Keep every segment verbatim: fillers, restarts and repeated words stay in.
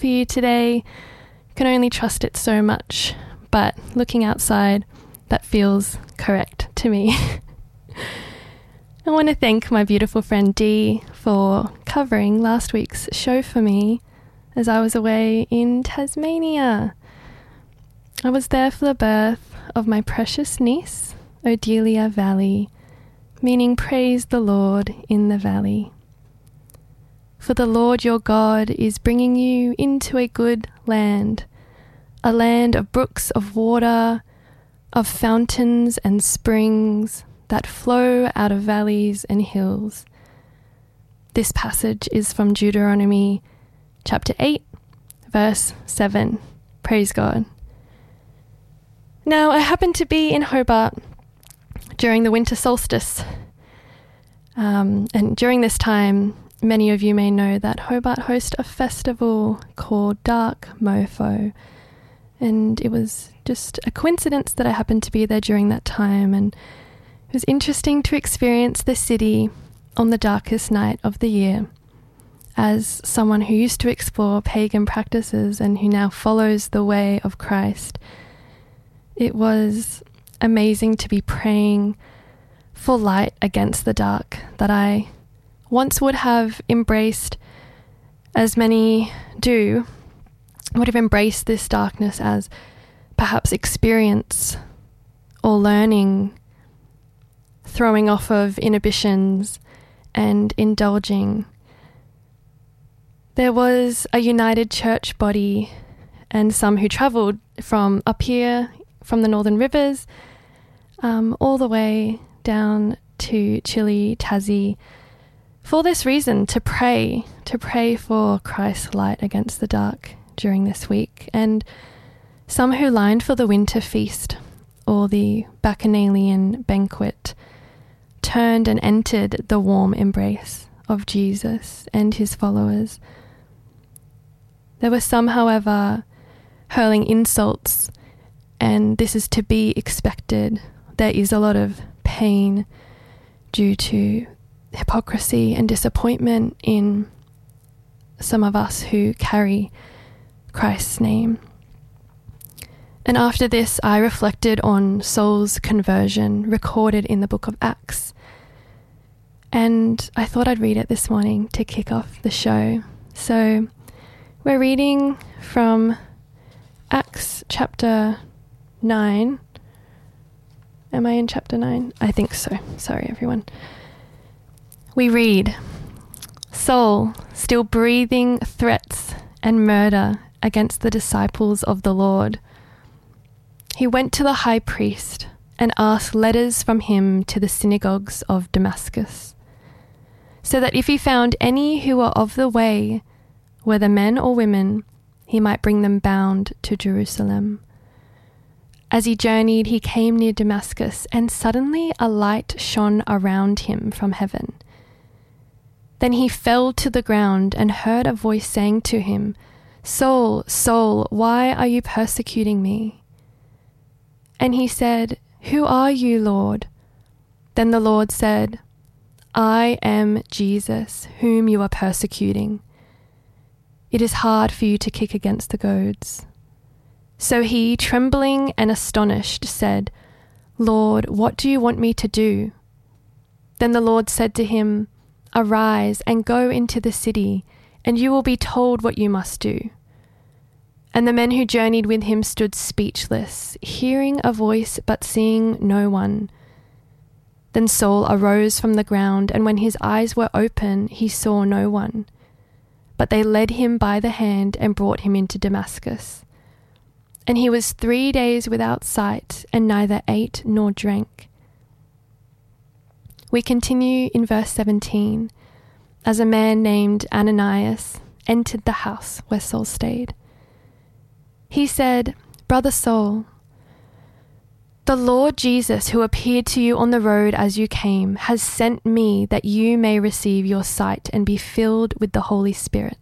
for you today. You can only trust it so much, but looking outside, that feels correct to me. I want to thank my beautiful friend Dee for covering last week's show for me as I was away in Tasmania. I was there for the birth of my precious niece, Odelia Valley, meaning praise the Lord in the valley. For the Lord your God is bringing you into a good land, a land of brooks of water, of fountains and springs that flow out of valleys and hills. This passage is from Deuteronomy chapter eight, verse seven. Praise God. Now, I happened to be in Hobart during the winter solstice. Um, and during this time, many of you may know that Hobart hosts a festival called Dark Mofo. And it was just a coincidence that I happened to be there during that time. And it was interesting to experience the city on the darkest night of the year. As someone who used to explore pagan practices and who now follows the way of Christ, it was amazing to be praying for light against the dark that I once would have embraced, as many do, would have embraced this darkness as perhaps experience or learning, throwing off of inhibitions and indulging. There was a united church body and some who travelled from up here, from the Northern Rivers, um, all the way down to Chile, Tassie, for this reason, to pray, to pray for Christ's light against the dark during this week. And some who lined for the winter feast or the Bacchanalian banquet turned and entered the warm embrace of Jesus and his followers. There were some, however, hurling insults, and this is to be expected. There is a lot of pain due to hypocrisy and disappointment in some of us who carry Christ's name. And after this, I reflected on Saul's conversion recorded in the book of Acts. And I thought I'd read it this morning to kick off the show. So we're reading from Acts chapter nine. Am I in chapter nine? I think so. Sorry, everyone. We read, Saul, still breathing threats and murder against the disciples of the Lord, he went to the high priest and asked letters from him to the synagogues of Damascus, so that if he found any who were of the way, whether men or women, he might bring them bound to Jerusalem. As he journeyed, he came near Damascus, and suddenly a light shone around him from heaven. Then he fell to the ground and heard a voice saying to him, Saul, Saul, why are you persecuting me? And he said, Who are you, Lord? Then the Lord said, I am Jesus, whom you are persecuting. It is hard for you to kick against the goads. So he, trembling and astonished, said, Lord, what do you want me to do? Then the Lord said to him, Arise and go into the city, and you will be told what you must do. And the men who journeyed with him stood speechless, hearing a voice but seeing no one. Then Saul arose from the ground, and when his eyes were open, he saw no one. But they led him by the hand and brought him into Damascus. And he was three days without sight, and neither ate nor drank. We continue in verse seventeen, as a man named Ananias entered the house where Saul stayed. He said, Brother Saul, the Lord Jesus, who appeared to you on the road as you came, has sent me that you may receive your sight and be filled with the Holy Spirit.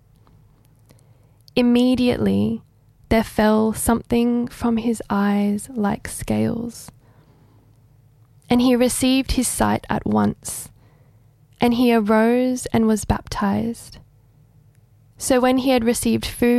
Immediately there fell something from his eyes like scales, and he received his sight at once, and he arose and was baptized. So when he had received food,